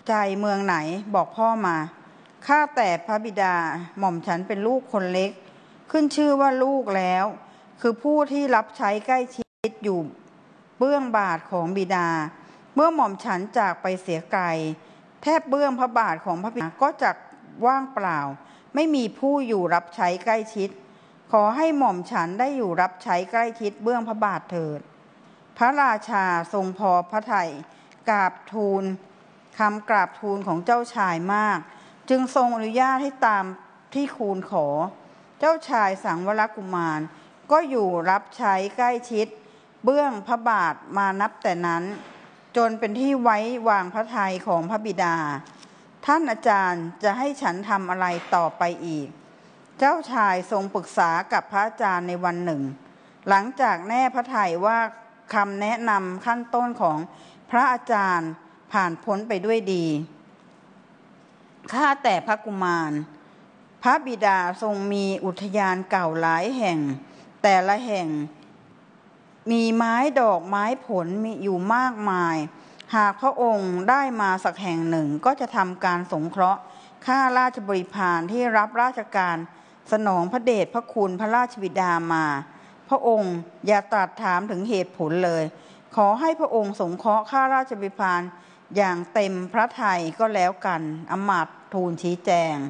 ใจเมืองไหนบอกพ่อมาข้าแต่พระบิดาหม่อมฉันเป็นลูกคนเล็กขึ้นชื่อว่าลูกแล้วคือผู้ที่รับใช้ใกล้ชิดอยู่เบื้องบาทของบิดาเมื่อหม่อมฉันจากไปเสียไกลแทบเบื้องพระบาทของพระบิดาก็จะว่างเปล่าไม่มีผู้อยู่รับใช้ใกล้ชิดขอให้หม่อมฉันได้อยู่รับใช้ใกล้ชิดเบื้องพระบาทเถิดพระราชาทรงพอพระทัยกราบทูลคำกราบทูลของเจ้าชายมากจึงทรงอนุญาตให้ตามที่ทูลขอเจ้าชายสังวรกุมารก็อยู่รับใช้ใกล้ชิดเบื้องพระบาทมานับแต่นั้นจนเป็นที่ไว้วางพระทัยของพระบิดาท่านอาจารย์จะให้ฉันทำอะไรต่อไปอีกเจ้าชายทรงปรึกษากับพระอาจารย์ในวันหนึ่งหลังจากแน่พระทัยว่าคำแนะนำขั้นต้นของพระอาจารย์ผ่านพ้นไปด้วยดีข้าแต่พระกุมารพระบิดาทรงมีอุทยานเก่าหลายแห่งแต่ละแห่งมีไม้ดอกไม้ผลมีอยู่มากมายหากพระองค์ได้มาสักแห่งหนึ่งก็จะทำการสงเคราะห์ข้าราชบริพารที่รับราชการสนองพระเดชพระคุณพระราชบิดามาพระองค์อย่าตรัสถามถึงเหตุผลเลยขอให้พระองค์สงเคราะห์ข้าราชบริพารอย่างเต็มพระทัยก็แล้วกันอมาตย์ทูลชี้แจง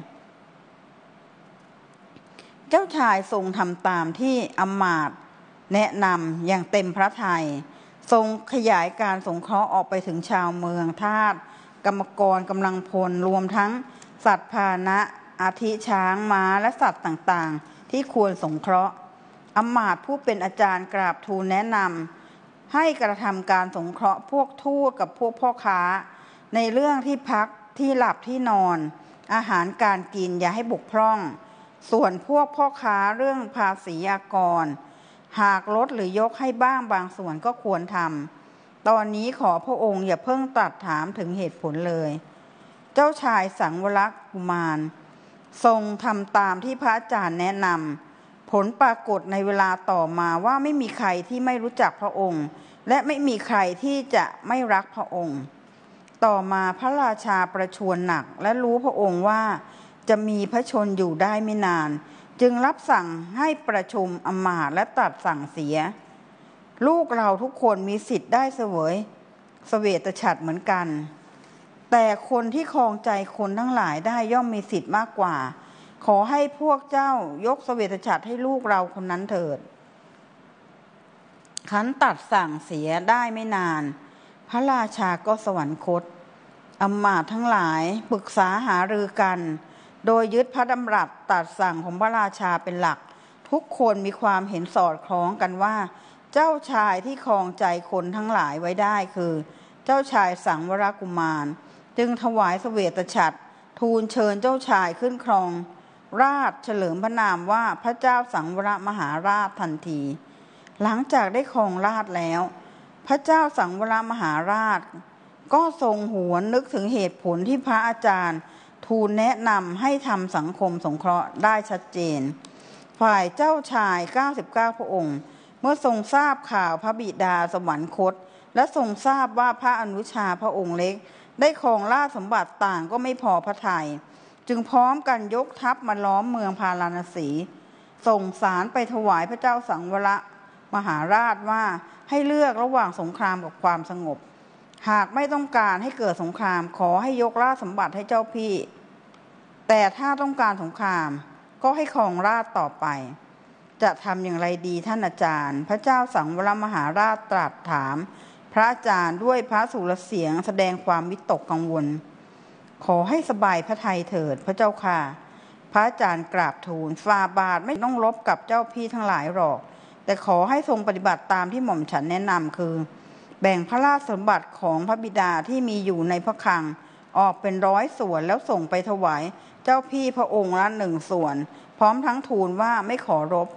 เจ้าชายทรงทำตามที่อมาตย์แนะนำอย่างเต็มพระทัยทรงขยายการสงเคราะห์ออกไปถึงชาวเมืองทาสกรรมกรกำลังพลรวมทั้งสัตว์พาหนะอาทิช้างม้าและสัตว์ต่างๆที่ควรสงเคราะห์อมาตย์ผู้เป็นอาจารย์กราบทูลแนะนำให้กระทำการสงเคราะห์พวกทูตกับพวกพ่อค้าในเรื่องที่พักที่หลับที่นอนอาหารการกินอย่าให้บกพร่องส่วนพวกพ่อค้าเรื่องภาษีอากรหากลดหรือยกให้บ้างบางส่วนก็ควรทำตอนนี้ขอพระองค์อย่าเพิ่งตรัสถามถึงเหตุผลเลยเจ้าชายสังวรกุมารทรงทำตามที่พระอาจารย์แนะนำผลปรากฏในเวลาต่อมาว่าไม่มีใครที่ไม่รู้จักพระองค์และไม่มีใครที่จะไม่รักพระองค์ต่อมาพระราชาประชวรหนักและรู้พระองค์ว่าจะมีพระชนอยู่ได้ไม่นานจึงรับสั่งให้ประชุมอมาตย์และตรัสสั่งเสียลูกเราทุกคนมีสิทธิ์ได้เสวยเสวตฉัตรเหมือนกันแต่คนที่ครองใจคนทั้งหลายได้ย่อมมีสิทธิ์มากกว่าขอให้พวกเจ้ายกเสวตฉัตรให้ลูกเราคนนั้นเถิดขันตัดสั่งเสียได้ไม่นานพระราชาก็สวรรคตอมาตย์ทั้งหลายปรึกษาหารือกันโดยยึดพระดำรัสตรัสสั่งของพระราชาเป็นหลักทุกคนมีความเห็นสอดคล้องกันว่าเจ้าชายที่ครองใจคนทั้งหลายไว้ได้คือเจ้าชายสังวรกุมารจึงถวายเสวตฉัตรทูลเชิญเจ้าชายขึ้นครองราชย์เฉลิมพระนามว่าพระเจ้าสังวรมหาราชทันทีหลังจากได้ครองราชย์แล้วพระเจ้าสังวรมหาราชก็ทรงหวนนึกถึงเหตุผลที่พระอาจารย์ทูลแนะนำให้ทำสังคมสงเคราะห์ได้ชัดเจนฝ่ายเจ้าชาย99พระองค์เมื่อทรงทราบข่าวพระบิดาสวรรคตและทรงทราบว่าพระอนุชาพระองค์เล็กได้ครองราชสมบัติต่างก็ไม่พอพระทัยจึงพร้อมกันยกทัพมาล้อมเมืองพาราณสีส่งสารไปถวายพระเจ้าสังวรมหาราชว่าให้เลือกระหว่างสงครามกับความสงบหากไม่ต้องการให้เกิดสงครามขอให้ยกราชสมบัติให้เจ้าพี่แต่ถ้าต้องการสงครามก็ให้ครองราชต่อไปจะทำอย่างไรดีท่านอาจารย์พระเจ้าสังวรมหาราชตรัสถามพระอาจารย์ด้วยพระสุรเสียงแสดงความวิตกกังวลขอให้สบายพระทัยเถิดพระเจ้าค่ะพระอาจารย์กราบทูลฝ่าบาทไม่ต้องรบกับเจ้าพี่ทั้งหลายหรอกแต่ขอให้ทรงปฏิบัติตามที่หม่อมฉันแนะนำคือแบ่งพระราชสมบัติของพระบิดาที่มีอยู่ในพระคลังออกเป็น100 ส่วนแล้วส่งไปถวายเจ้าพี่พระองค์ละ1 ส่วนพร้อมทั้งทูลว่าไม่ขอรบ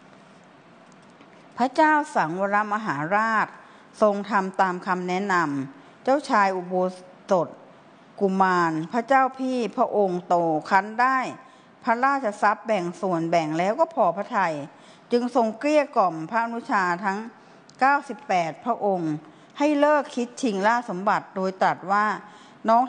พระเจ้าสังวรมหาราชทรงทำตามคำแนะนำเจ้าชายอุโบสถกุมารพระเจ้าพี่พระองค์โตคันได้พระราชทรัพย์แบ่งส่วนแบ่งแล้วก็พอพระทัยจึงทรงเกลี้ยกล่อมพระอนุชาทั้ง98พระองค์ให้เลิกคิดชิงราชสมบัติโดยตรัสว่าน้อง